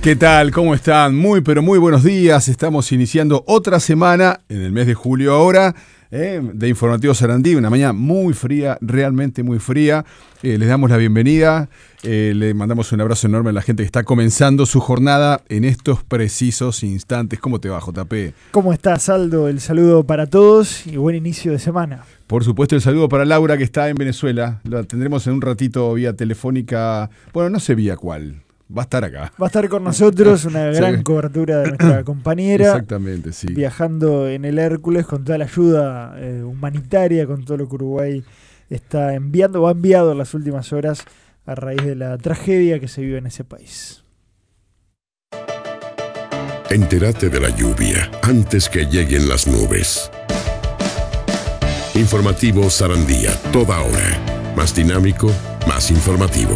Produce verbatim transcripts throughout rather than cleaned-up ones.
¿Qué tal? ¿Cómo están? Muy, pero muy buenos días. Estamos iniciando otra semana en el mes de julio ahora eh, de Informativo Sarandí. Una mañana muy fría, realmente muy fría. Eh, les damos la bienvenida. Eh, le mandamos un abrazo enorme a la gente que está comenzando su jornada en estos precisos instantes. ¿Cómo te va, J P? ¿Cómo estás, Aldo? El saludo para todos y buen inicio de semana. Por supuesto, el saludo para Laura, que está en Venezuela. La tendremos en un ratito vía telefónica. Bueno, no sé vía cuál. Va a estar acá. Va a estar con nosotros, una gran sí. cobertura de nuestra compañera. Exactamente, sí. Viajando en el Hércules con toda la ayuda eh, humanitaria, con todo lo que Uruguay está enviando o ha enviado en las últimas horas a raíz de la tragedia que se vive en ese país. Entérate de la lluvia antes que lleguen las nubes. Informativo Sarandí, toda hora. Más dinámico, más informativo.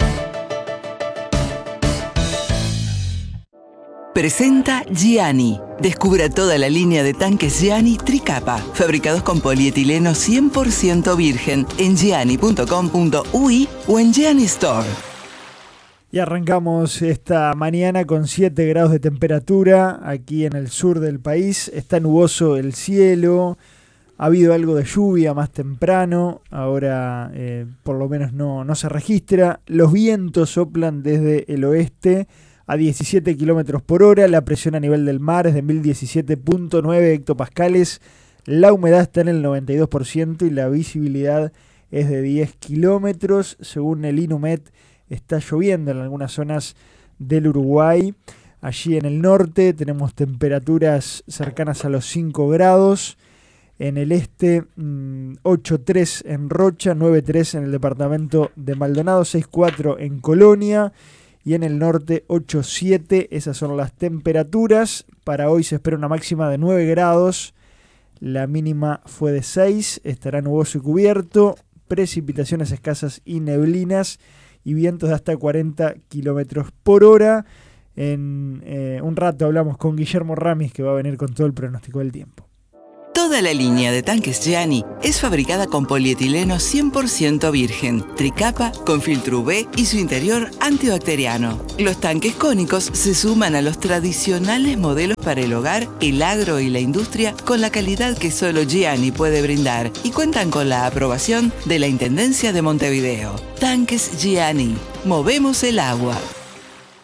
Presenta Gianni. Descubra toda la línea de tanques Gianni Tricapa, fabricados con polietileno cien por ciento virgen en gianni punto com punto uy o en Gianni Store. Y arrancamos esta mañana con siete grados de temperatura aquí en el sur del país. Está nuboso el cielo, ha habido algo de lluvia más temprano, ahora eh, por lo menos no, no se registra. Los vientos soplan desde el oeste a diecisiete kilómetros por hora, la presión a nivel del mar es de mil diecisiete punto nueve hectopascales, la humedad está en el noventa y dos por ciento y la visibilidad es de diez kilómetros. Según el INUMET, está lloviendo en algunas zonas del Uruguay. Allí en el norte tenemos temperaturas cercanas a los cinco grados. En el este, ocho coma tres en Rocha, nueve coma tres en el departamento de Maldonado, seis coma cuatro en Colonia. Y en el norte, ocho coma siete, esas son las temperaturas. Para hoy se espera una máxima de nueve grados, la mínima fue de seis, estará nuboso y cubierto, precipitaciones escasas y neblinas, y vientos de hasta cuarenta kilómetros por hora. En eh, un rato hablamos con Guillermo Ramis, que va a venir con todo el pronóstico del tiempo. Toda la línea de tanques Gianni es fabricada con polietileno cien por ciento virgen, tricapa con filtro U V y su interior antibacteriano. Los tanques cónicos se suman a los tradicionales modelos para el hogar, el agro y la industria con la calidad que solo Gianni puede brindar y cuentan con la aprobación de la Intendencia de Montevideo. Tanques Gianni. Movemos el agua.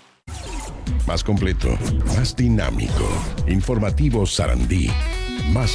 Más completo, más dinámico. Informativo Sarandí. Más